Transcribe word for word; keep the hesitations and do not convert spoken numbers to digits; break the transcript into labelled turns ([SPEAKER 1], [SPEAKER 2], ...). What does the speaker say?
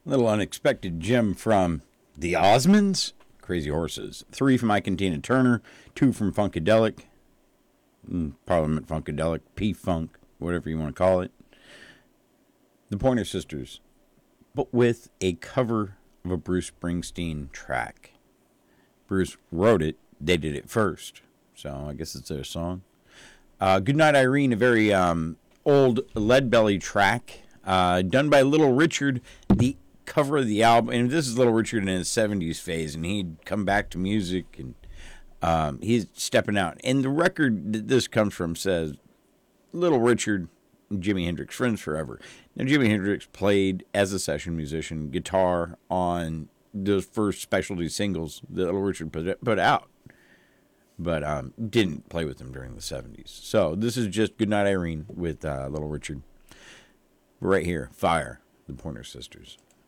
[SPEAKER 1] Little unexpected gem from the Osmonds, Crazy Horses. Three from Ike and Tina Turner, two from Funkadelic, mm, Parliament Funkadelic, P-Funk, whatever you want to call it. The Pointer Sisters, but with a cover of a Bruce Springsteen track. Bruce wrote it, they did it first, so I guess it's their song. Uh, Goodnight Irene, a very um, old Leadbelly track, uh, done by Little Richard. The cover of the album, and this is Little Richard in his seventies phase, and he'd come back to music, and um, he's stepping out. And the record that this comes from says, Little Richard and Jimi Hendrix, friends forever. Now, Jimi Hendrix played as a session musician, guitar on those first specialty singles that Little Richard put, put out, but um, didn't play with them during the seventies. So this is just Goodnight Irene with uh, Little Richard. Right here, Fire, the Pointer Sisters.